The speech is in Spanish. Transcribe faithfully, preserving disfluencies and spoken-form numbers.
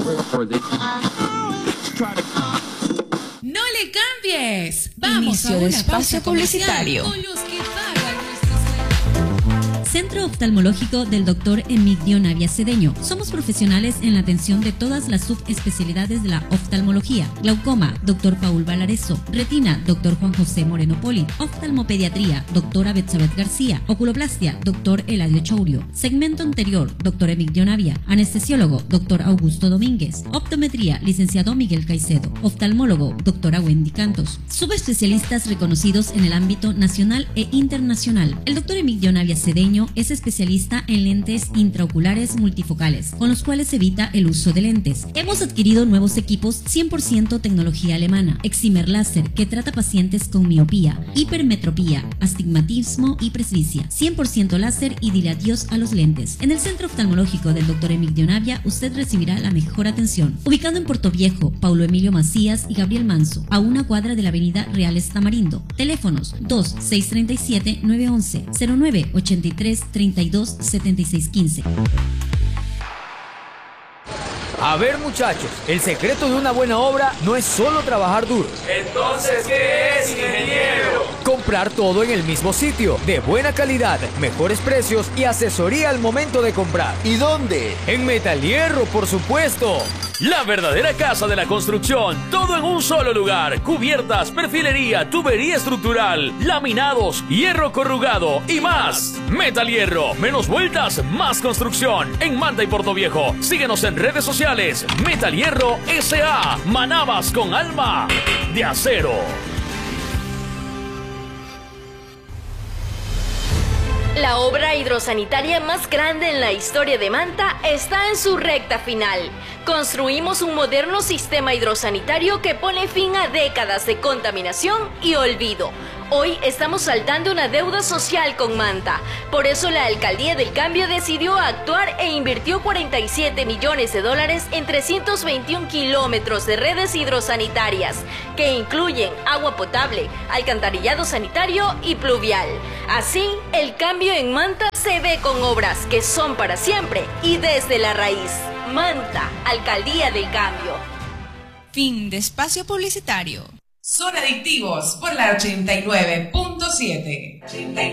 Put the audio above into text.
No le cambies. Vamos Inicio a de una espacio pausa comercial publicitario. con los que pagan nuestros... Centro Oftalmológico del doctor Emigdio Navia Cedeño. Somos profesionales en la atención de todas las subespecialidades de la oftalmología. Glaucoma, doctor Paul Valareso. Retina, doctor Juan José Moreno Poli. Oftalmopediatría, doctora Betsabeth García. Oculoplastia, doctor Eladio Chourio. Segmento anterior, doctor Emigdio Navia. Anestesiólogo, doctor Augusto Domínguez. Optometría, licenciado Miguel Caicedo. Oftalmólogo, doctora Wendy Cantos. Subespecialistas reconocidos en el ámbito nacional e internacional. El doctor Emigdio Navia Cedeño es especialista en lentes intraoculares multifocales, con los cuales evita el uso de lentes. Hemos adquirido nuevos equipos cien por ciento tecnología alemana, Excimer Láser, que trata pacientes con miopía, hipermetropía, astigmatismo y presbicia, cien por ciento láser y dile adiós a los lentes. En el Centro Oftalmológico del doctor Emigdio Navia, usted recibirá la mejor atención. Ubicado en Puerto Viejo, Paulo Emilio Macías y Gabriel Manso, a una cuadra de la avenida Reales Tamarindo. Teléfonos dos seis tres siete nueve uno uno cero nueve ocho tres treinta y dos setenta y seis quince. A ver, muchachos, el secreto de una buena obra no es solo trabajar duro. Entonces, ¿qué es, ingeniero? Comprar todo en el mismo sitio, de buena calidad, mejores precios y asesoría al momento de comprar. ¿Y dónde? En Metal Hierro, por supuesto. La verdadera casa de la construcción, todo en un solo lugar. Cubiertas, perfilería, tubería estructural, laminados, hierro corrugado y más. Metal Hierro, menos vueltas, más construcción. En Manta y Portoviejo, síguenos en redes sociales. Metal Hierro S A, Manabas con alma de acero. La obra hidrosanitaria más grande en la historia de Manta está en su recta final. Construimos un moderno sistema hidrosanitario que pone fin a décadas de contaminación y olvido. Hoy estamos saldando una deuda social con Manta. Por eso la Alcaldía del Cambio decidió actuar e invirtió cuarenta y siete millones de dólares en trescientos veintiún kilómetros de redes hidrosanitarias, que incluyen agua potable, alcantarillado sanitario y pluvial. Así, el cambio en Manta se ve con obras que son para siempre y desde la raíz. Manta, Alcaldía del Cambio. Fin de espacio publicitario. Son adictivos por la ochenta y nueve punto siete.